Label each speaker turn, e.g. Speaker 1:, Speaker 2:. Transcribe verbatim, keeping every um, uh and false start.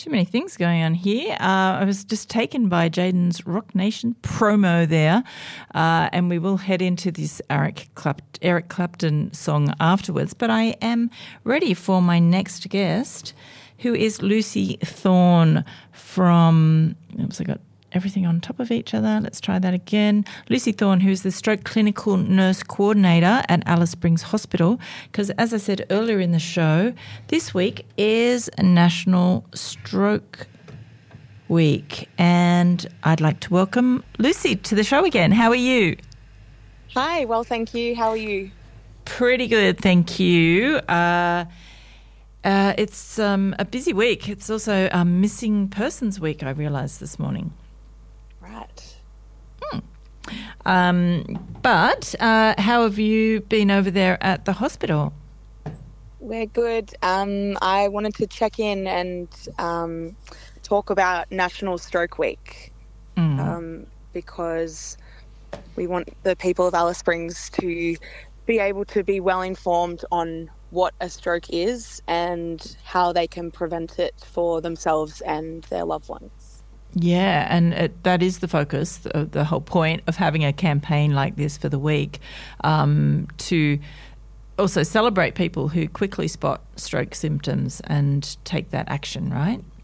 Speaker 1: Too many things going on here. Uh, I was just taken by Jaden's Rock Nation promo there, uh, and we will head into this Eric, Clapt- Eric Clapton song afterwards. But I am ready for my next guest, who is Lucy Thorne from... Oops, I got everything on top of each other. Let's try that again. Lucy Thorne, who's the Stroke Clinical Nurse Coordinator at Alice Springs Hospital, because as I said earlier in the show, this week is National Stroke Week, and I'd like to welcome Lucy to the show again. How are you?
Speaker 2: Hi, well, thank you. How are you?
Speaker 1: Pretty good, thank you. Uh, uh, it's um, a busy week. It's also a Missing Persons Week, I realised this morning.
Speaker 2: Right.
Speaker 1: Hmm. Um, but uh, how have you been over there at the hospital?
Speaker 2: We're good. Um, I wanted to check in and um, talk about National Stroke Week
Speaker 1: Mm.
Speaker 2: um, because we want the people of Alice Springs to be able to be well informed on what a stroke is and how they can prevent it for themselves and their loved ones.
Speaker 1: Yeah, and it, that is the focus, the, the whole point of having a campaign like this for the week, um, to also celebrate people who quickly spot stroke symptoms and take that action, right?